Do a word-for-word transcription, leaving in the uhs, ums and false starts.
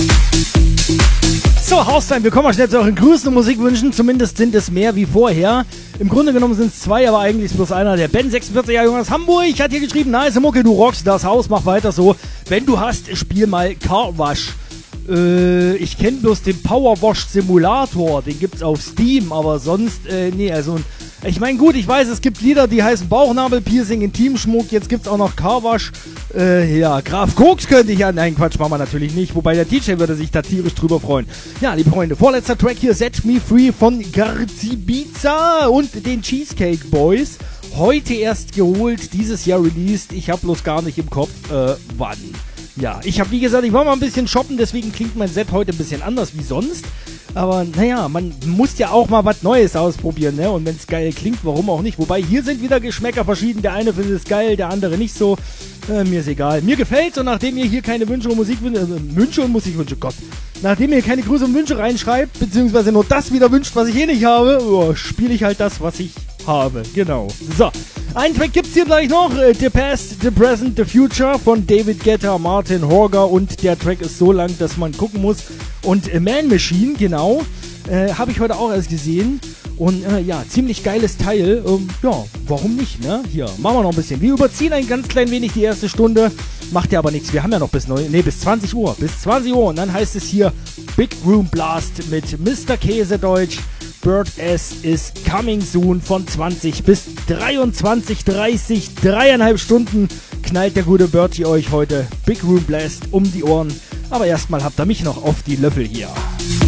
So, Haustime, wir kommen mal schnell zu euren Grüßen und Musikwünschen. Zumindest sind es mehr wie vorher. Im Grunde genommen sind es zwei, aber eigentlich ist bloß einer. Der Ben, sechsundvierzig Jahre jung aus Hamburg, hat hier geschrieben: Nice Mucke, du rockst das Haus, mach weiter so. Wenn du hast, spiel mal Car Wash. Äh, ich kenne bloß den Power Wash Simulator, den gibt's auf Steam, aber sonst, äh, nee, also, ich meine, gut, ich weiß, es gibt Lieder, die heißen Bauchnabelpiercing, Intimschmuck, jetzt gibt's auch noch Car Wash, äh, ja, Graf Koks könnte ich ja, nein, Quatsch, machen wir natürlich nicht, wobei der D J würde sich da tierisch drüber freuen. Ja, liebe Freunde, vorletzter Track hier, Set Me Free von Garzibiza und den Cheesecake Boys, heute erst geholt, dieses Jahr released, ich hab bloß gar nicht im Kopf, äh, wann. Ja, ich habe wie gesagt, ich war mal ein bisschen shoppen, deswegen klingt mein Set heute ein bisschen anders wie sonst. Aber naja, man muss ja auch mal was Neues ausprobieren, ne? Und wenn es geil klingt, warum auch nicht? Wobei, hier sind wieder Geschmäcker verschieden. Der eine findet es geil, der andere nicht so. Äh, mir ist egal. Mir gefällt's und nachdem ihr hier keine Wünsche und Musikwünsche, äh, Wünsche und Musikwünsche, Gott. Nachdem ihr keine Grüße und Wünsche reinschreibt, beziehungsweise nur das wieder wünscht, was ich eh nicht habe, oh, spiele ich halt das, was ich habe. Genau. So. Einen Track gibt's hier gleich noch. The Past, The Present, The Future von David Guetta, Martin Horger. Und der Track ist so lang, dass man gucken muss. Und Man Machine, genau. Äh, habe ich heute auch erst gesehen. Und äh, ja, ziemlich geiles Teil. Ähm, ja, warum nicht, ne? Hier, machen wir noch ein bisschen. Wir überziehen ein ganz klein wenig die erste Stunde. Macht ja aber nichts. Wir haben ja noch bis neun, nee, bis zwanzig Uhr. Bis zwanzig Uhr. Und dann heißt es hier Big Room Blast mit Mister Käsedeutsch. Bird S is coming soon von zwanzig bis dreiundzwanzig dreißig. Dreieinhalb Stunden knallt der gute Bertie euch heute Big Room Blast um die Ohren. Aber erstmal habt ihr mich noch auf die Löffel hier.